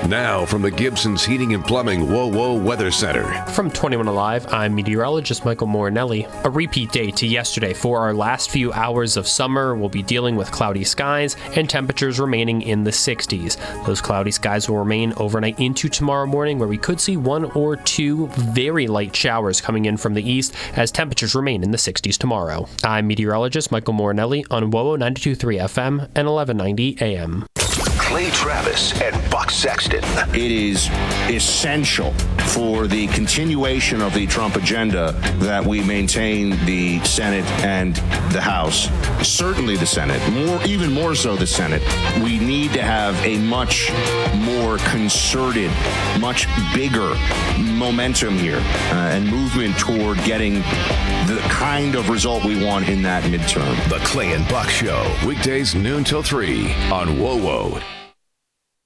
Now from the Gibson's Heating and Plumbing WOWO Weather Center. From 21 Alive, I'm meteorologist Michael Morinelli. A repeat day to yesterday. For our last few hours of summer, we'll be dealing with cloudy skies and temperatures remaining in the 60s. Those cloudy skies will remain overnight into tomorrow morning, where we could see 1 or 2 very light showers coming in from the east as temperatures remain in the 60s tomorrow. I'm meteorologist Michael Morinelli on WOWO 92.3 FM and 1190 AM. Clay Travis and Buck Sexton. It is essential for the continuation of the Trump agenda that we maintain the Senate and the House. Certainly the Senate, even more so the Senate. We need to have a much more concerted, much bigger momentum here and movement toward getting the kind of result we want in that midterm. The Clay and Buck Show, weekdays noon till 3 on WOWO.